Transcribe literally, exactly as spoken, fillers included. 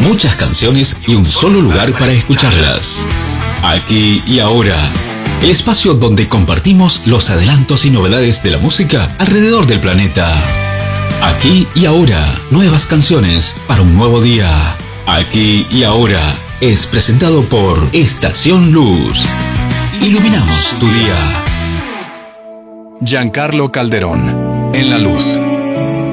Muchas canciones y un solo lugar para escucharlas. Aquí y ahora. El espacio donde compartimos los adelantos y novedades de la música alrededor del planeta. Aquí y ahora. Nuevas canciones para un nuevo día. Aquí y ahora. Es presentado por Estación Luz. Iluminamos tu día. Giancarlo Calderón, en la luz.